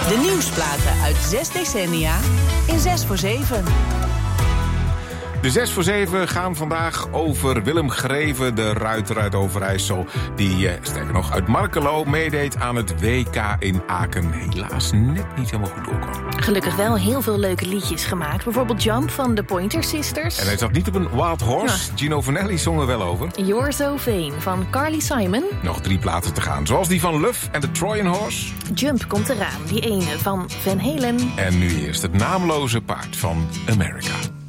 De nieuwsplaten uit 6 decennia in 6 voor 7. De 6 voor 7 gaan vandaag over Willem Greven, de ruiter uit Overijssel. Die, sterker nog, uit Markelo meedeed aan het WK in Aken. Helaas net niet helemaal goed doorkwam. Gelukkig wel heel veel leuke liedjes gemaakt. Bijvoorbeeld Jump van de Pointer Sisters. En hij zat niet op een Wild Horse. Ja. Gino Vanelli zong er wel over. You're So Vain van Carly Simon. Nog 3 platen te gaan, zoals die van Luff en de Trojan Horse. Jump komt eraan, die ene van Van Halen. En nu eerst het naamloze paard van America.